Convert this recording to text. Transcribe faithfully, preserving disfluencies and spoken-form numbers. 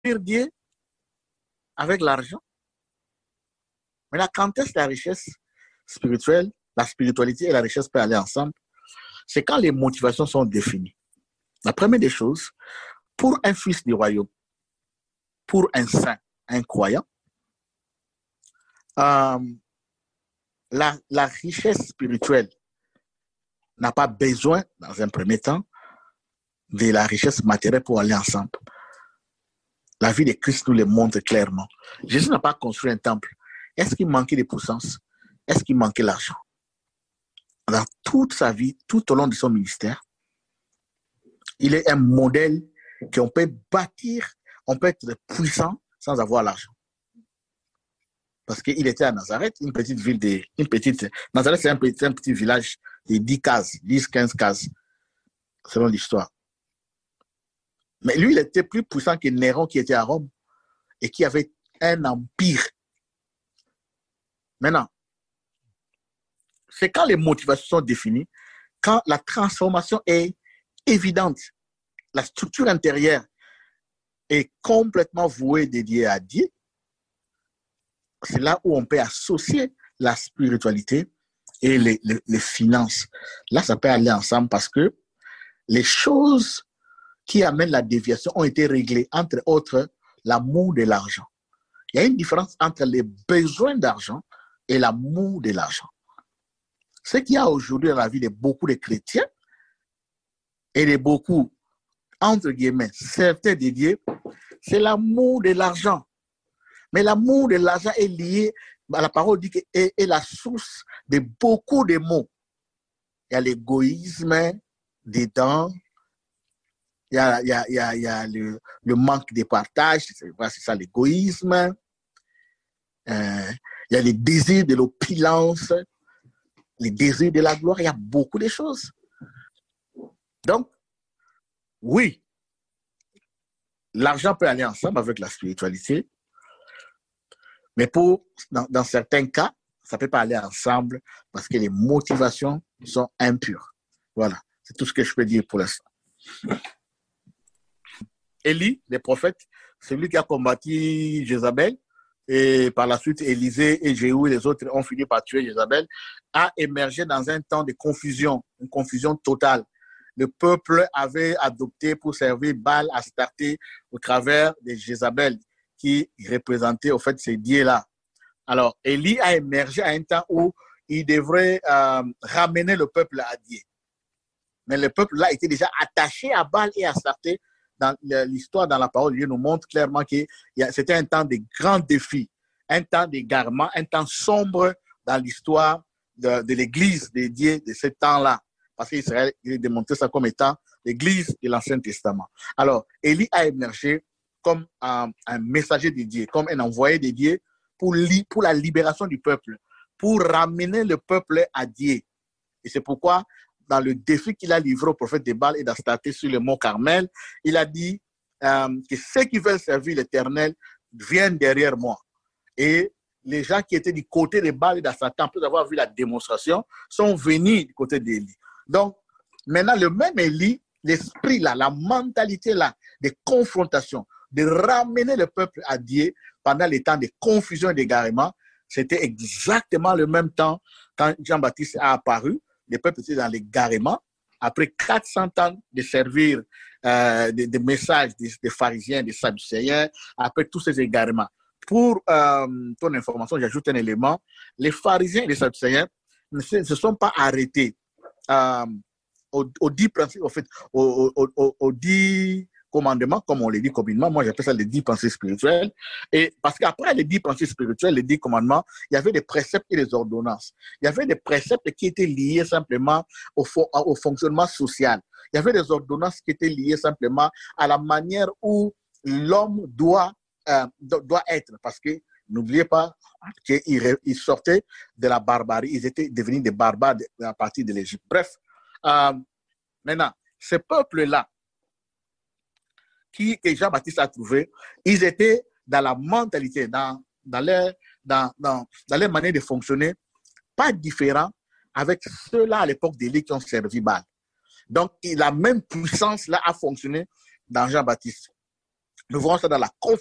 Dieu avec l'argent. Maintenant, quand est-ce que la richesse spirituelle, la spiritualité et la richesse peuvent aller ensemble? C'est quand les motivations sont définies. La première des choses, pour un fils du royaume, pour un saint, un croyant, euh, la, la richesse spirituelle n'a pas besoin, dans un premier temps, de la richesse matérielle pour aller ensemble. La vie de Christ nous le montre clairement. Jésus n'a pas construit un temple. Est-ce qu'il manquait de puissance? Est-ce qu'il manquait l'argent? Dans toute sa vie, tout au long de son ministère, il est un modèle qu'on peut bâtir, on peut être puissant sans avoir l'argent. Parce qu'il était à Nazareth, une petite ville de... Une petite, Nazareth, c'est un petit, un petit village de dix cases, dix, quinze cases, selon l'histoire. Mais lui, il était plus puissant que Néron qui était à Rome et qui avait un empire. Maintenant, c'est quand les motivations sont définies, quand la transformation est évidente, la structure intérieure est complètement vouée, dédiée à Dieu, c'est là où on peut associer la spiritualité et les, les, les finances. Là, ça peut aller ensemble parce que les choses qui amènent la déviation ont été réglées, entre autres, l'amour de l'argent. Il y a une différence entre les besoins d'argent et l'amour de l'argent. Ce qu'il y a aujourd'hui dans la vie de beaucoup de chrétiens et de beaucoup, entre guillemets, certains dédiés, c'est l'amour de l'argent. Mais l'amour de l'argent est lié, la parole dit que est, est la source de beaucoup de maux. Il y a l'égoïsme dedans, il y a, il y a, il y a, il y a le, le manque de partage, c'est ça l'égoïsme, euh, il y a les désirs de l'opulence, les désirs de la gloire, il y a beaucoup de choses. Donc, oui, l'argent peut aller ensemble avec la spiritualité, mais pour, dans, dans certains cas, ça ne peut pas aller ensemble parce que les motivations sont impures. Voilà, c'est tout ce que je peux dire pour l'instant. Élie, le prophète, c'est lui qui a combattu Jézabel, et par la suite, Élisée et Jéhu et les autres ont fini par tuer Jézabel, a émergé dans un temps de confusion, une confusion totale. Le peuple avait adopté pour servir Baal Astarté au travers de Jézabel, qui représentait au fait ces dieux-là. Alors, Élie a émergé à un temps où il devrait euh, ramener le peuple à Dieu. Mais le peuple-là était déjà attaché à Baal et à Astarté. Dans l'histoire, dans la parole de Dieu, nous montre clairement que c'était un temps de grands défis, un temps d'égarement, un temps sombre dans l'histoire de, de l'Église de Dieu de ce temps-là. Parce qu'Israël, il démontré ça comme étant l'Église de l'Ancien Testament. Alors, Élie a émergé comme un, un messager de Dieu, comme un envoyé de Dieu pour, li, pour la libération du peuple, pour ramener le peuple à Dieu. Et c'est pourquoi, dans le défi qu'il a livré au prophète de Baal et d'Astarté sur le mont Carmel, il a dit euh, que ceux qui veulent servir l'Éternel viennent derrière moi. Et les gens qui étaient du côté de Baal et d'Astarté, après avoir vu la démonstration, sont venus du côté d'Élie. Donc, maintenant, le même Élie, l'esprit là, la mentalité là, de confrontation, de ramener le peuple à Dieu pendant les temps de confusion et d'égarement, c'était exactement le même temps quand Jean-Baptiste a apparu. Le peuple était dans l'égarement. Après quatre cents ans de servir euh, des, des messages des, des pharisiens, des sadducéens, après tous ces égarements. Pour euh, ton information, j'ajoute un élément. Les pharisiens et les sadducéens ne se, se sont pas arrêtés euh, aux, aux dix principes, au fait, aux, aux, aux, aux dix commandements, comme on les dit communément. Moi, j'appelle ça les dix pensées spirituelles. Et parce qu'après les dix pensées spirituelles, les dix commandements, il y avait des préceptes et des ordonnances. Il y avait des préceptes qui étaient liés simplement au, au fonctionnement social. Il y avait des ordonnances qui étaient liées simplement à la manière où l'homme doit, euh, doit être. Parce que n'oubliez pas qu'ils sortaient de la barbarie. Ils étaient devenus des barbares à partir de l'Égypte. Bref, euh, maintenant, ce peuple-là, qui, que Jean-Baptiste a trouvé, ils étaient dans la mentalité, dans, dans, leur, dans, dans, dans leur manière de fonctionner, pas différent avec ceux-là à l'époque d'Élie qui ont servi Baal. Donc, la même puissance-là a fonctionné dans Jean-Baptiste. Nous verrons ça dans la